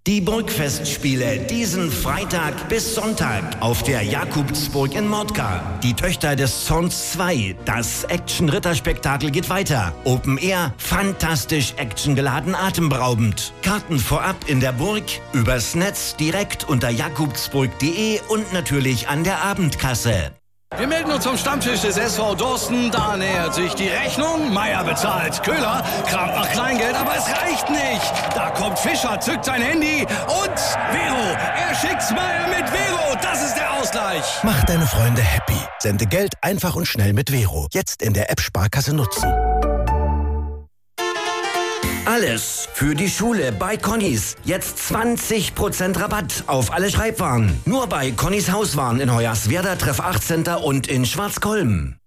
Die Burgfestspiele diesen Freitag bis Sonntag auf der Jakobsburg in Mordka. Die Töchter des Zorns 2. Das Action-Ritterspektakel geht weiter. Open Air, fantastisch actiongeladen, atemberaubend. Karten vorab in der Burg, übers Netz, direkt unter jakobsburg.de und natürlich an der Abendkasse. Wir melden uns vom Stammtisch des SV Dorsten. Da nähert sich die Rechnung. Meier bezahlt. Köhler kramt nach Kleingeld, aber es reicht nicht. Da kommt Fischer, zückt sein Handy und Vero. Er schickt's Meier mit Vero. Das ist der Ausgleich. Mach deine Freunde happy. Sende Geld einfach und schnell mit Vero. Jetzt in der App Sparkasse nutzen. Alles für die Schule bei Connys. Jetzt 20% Rabatt auf alle Schreibwaren. Nur bei Connys Hauswaren in Hoyerswerda, Treff 8 Center und in Schwarzkolben.